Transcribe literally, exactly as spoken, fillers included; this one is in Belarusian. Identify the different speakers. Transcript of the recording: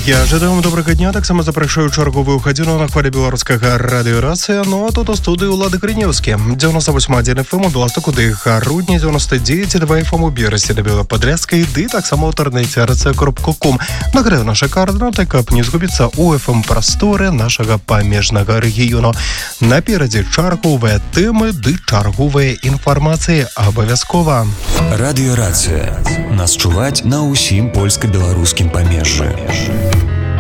Speaker 1: Я жадаю вам добрага дня, таксама запрашаю чарговую гадзіну на хвалі беларускага радыёрацыя. Ну а тут у студыі Улады Крынеўскі. дзевяносто восемь один эф эм у Беластоку, ды Гарудні, девяносто девять и два эф эм у Берасці, да Белападрядскай, ды таксама ў інтэрнэце эр цэ кропка ком. Нагадаю наша координаты, каб не згубіцца у эф эм прасторы нашага памежнага рэгіёну. Наперадзе чарговыя тэмы ды чарговыя інфармацыі абавязкова.
Speaker 2: Радыёрацыя. Нас чуваць на ўсім польска-беларускім памежжы.